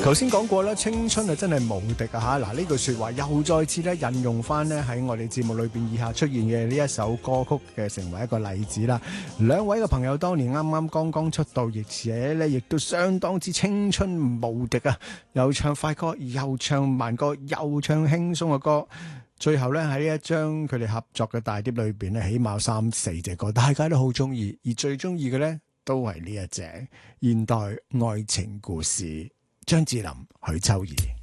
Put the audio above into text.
頭先講過啦，青春真係無敵啊吓！嗱，呢句說話又再次咧引用翻咧喺我哋節目裏邊以下出現嘅呢一首歌曲嘅，成為一個例子啦。兩位嘅朋友當年剛剛出道，而且咧亦都相當之青春無敵啊！又唱快歌，又唱慢歌，又唱輕鬆嘅歌。最後咧喺一張佢哋合作嘅大碟裏邊咧，起碼有3-4隻歌，大家都好中意，而最中意嘅咧都係呢一隻現代愛情故事。張智霖、許秋怡。